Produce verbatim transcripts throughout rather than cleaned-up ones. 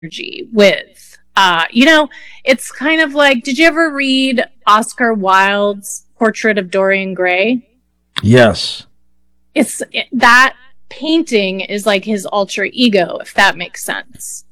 energy with. Uh, you know, it's kind of like, did you ever read Oscar Wilde's Portrait of Dorian Gray? Yes. It's it, that painting is like his alter ego, if that makes sense.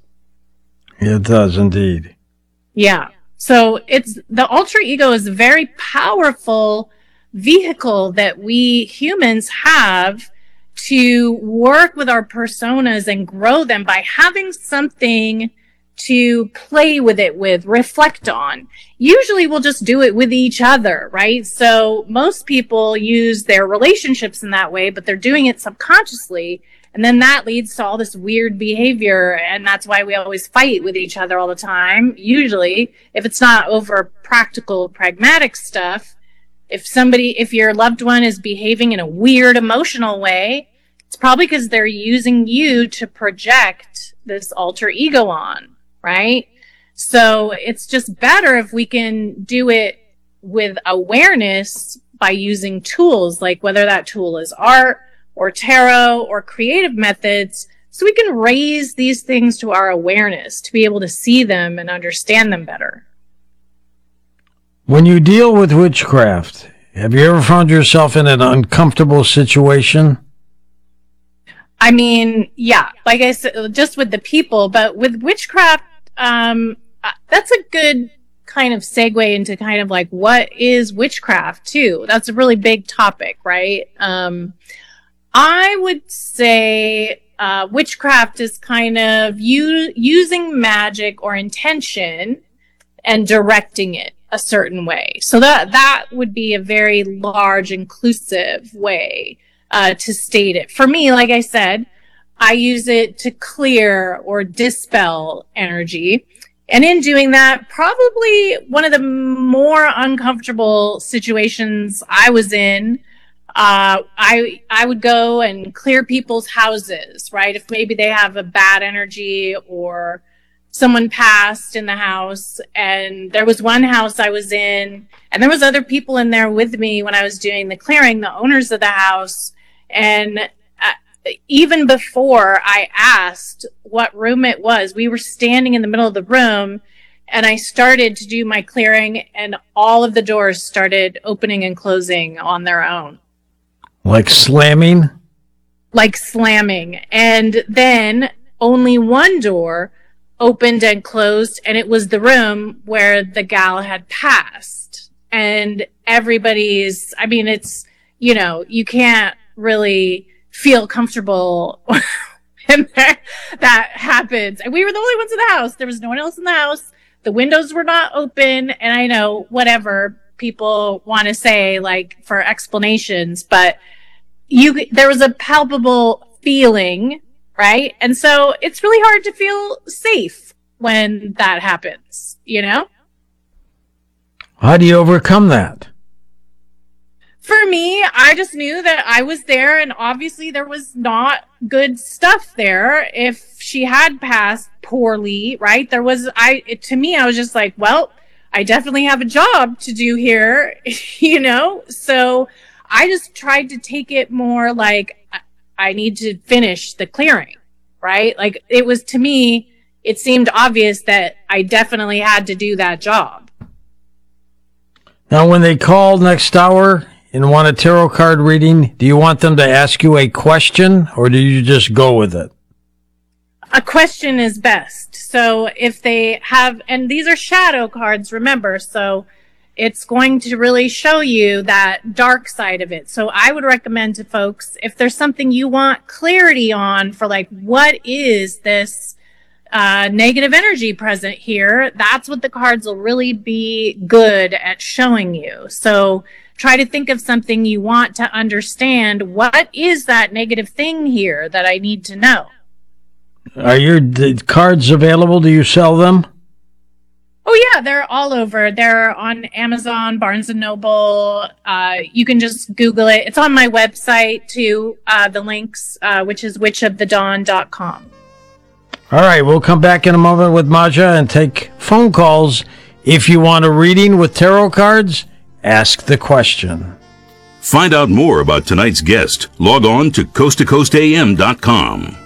It does indeed. Yeah. So it's the alter ego is a very powerful vehicle that we humans have to work with our personas and grow them by having something to play with it with, reflect on. Usually we'll just do it with each other, right? So most people use their relationships in that way, but they're doing it subconsciously. And then that leads to all this weird behavior. And that's why we always fight with each other all the time. Usually, if it's not over practical, pragmatic stuff, if somebody, if your loved one is behaving in a weird emotional way, it's probably because they're using you to project this alter ego on, right? So it's just better if we can do it with awareness by using tools, like whether that tool is art or tarot or creative methods, so we can raise these things to our awareness to be able to see them and understand them better. When you deal with witchcraft, have you ever found yourself in an uncomfortable situation? I mean, yeah, like I said, just with the people, but with witchcraft, um, that's a good kind of segue into kind of like, what is witchcraft too? That's a really big topic, right? Um, I would say uh, witchcraft is kind of you using magic or intention and directing it a certain way. So that that would be a very large, inclusive way uh, to state it. For me, like I said, I use it to clear or dispel energy. And in doing that, probably one of the more uncomfortable situations I was in, uh, I I would go and clear people's houses, right? If maybe they have a bad energy or someone passed in the house. And there was one house I was in, and there was other people in there with me when I was doing the clearing, the owners of the house. And uh, even before I asked what room it was, we were standing in the middle of the room, and I started to do my clearing, and all of the doors started opening and closing on their own. Like slamming? Like slamming. And then only one door opened and closed, and it was the room where the gal had passed. And everybody's, I mean, it's, you know, you can't really feel comfortable when that, that happens. And we were the only ones in the house. There was no one else in the house. The windows were not open. And I know whatever people want to say, like, for explanations, but you, there was a palpable feeling, right? And so it's really hard to feel safe when that happens, you know? How do you overcome that? For me, I just knew that I was there, and obviously there was not good stuff there. If she had passed poorly, right? There was, I, it, to me, I was just like, well, I definitely have a job to do here, you know? So I just tried to take it more like, I need to finish the clearing, right? Like, it was, to me, it seemed obvious that I definitely had to do that job. Now, when they call next hour and want a tarot card reading, do you want them to ask you a question, or do you just go with it? A question is best. So if they have, and these are shadow cards, remember, so it's going to really show you that dark side of it. So I would recommend to folks, if there's something you want clarity on for, like, what is this uh, negative energy present here, that's what the cards will really be good at showing you. So try to think of something you want to understand. What is that negative thing here that I need to know? Are your the cards available? Do you sell them? Oh, yeah, they're all over. They're on Amazon, Barnes and Noble. Uh, you can just Google it. It's on my website, too, uh, the links, uh, which is witch of the dawn dot com. All right, we'll come back in a moment with Maja and take phone calls. If you want a reading with tarot cards, ask the question. Find out more about tonight's guest. Log on to coast to coast a m dot com.